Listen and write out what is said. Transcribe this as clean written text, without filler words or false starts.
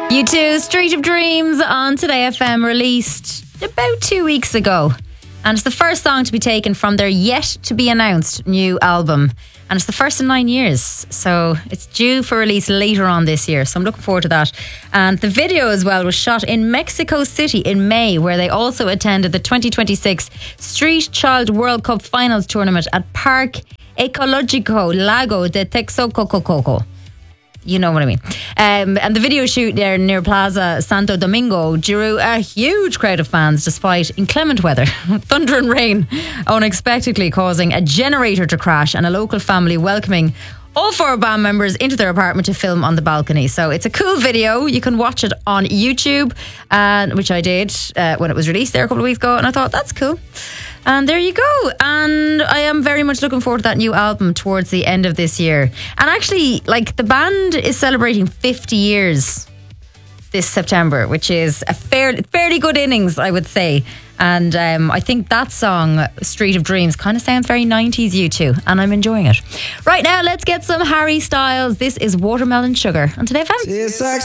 U2 Street of Dreams on Today FM, released about 2 weeks ago. And it's the first song to be taken from their yet-to-be-announced new album. And it's the first in 9 years. So it's due for release later on this year. So I'm looking forward to that. And the video as well was shot in Mexico City in May, where they also attended the 2026 Street Child World Cup Finals Tournament at Parque Ecológico Lago de Texcoco. You know what I mean. And the video shoot there near Plaza Santo Domingo drew a huge crowd of fans despite inclement weather, thunder and rain, unexpectedly causing a generator to crash and a local family welcoming all four band members into their apartment to film on the balcony. So it's a cool video. You can watch it on YouTube, which I did when it was released there a couple of weeks ago, and I thought that's cool. And there you go. And I am very much looking forward to that new album towards the end of this year. And actually, like, the band is celebrating 50 years this September, which is a fairly good innings, I would say. And I think that song, Street of Dreams, kind of sounds very 90s U2, and I'm enjoying it. Right now, let's get some Harry Styles. This is Watermelon Sugar on Today FM.